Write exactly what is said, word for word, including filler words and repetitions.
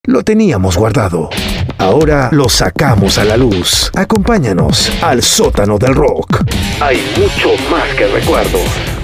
Lo teníamos guardado. Ahora lo sacamos a la luz. Acompáñanos al sótano del rock. Hay mucho más que recuerdos.